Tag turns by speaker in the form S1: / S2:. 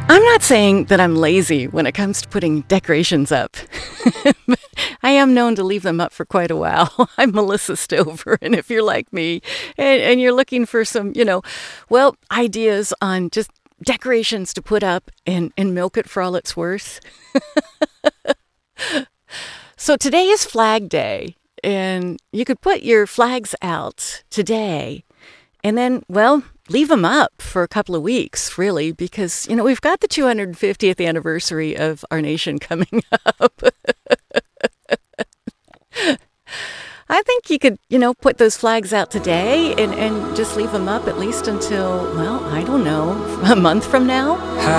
S1: I'm not saying that I'm lazy when it comes to putting decorations up. I am known to leave them up for quite a while. I'm Melissa Stover, and if you're like me and you're looking for some, ideas on just decorations to put up and milk it for all it's worth. So today is Flag Day, and you could put your flags out today and then, leave them up for a couple of weeks, really, because, we've got the 250th anniversary of our nation coming up. I think you could, put those flags out today and just leave them up at least until, I don't know, a month from now.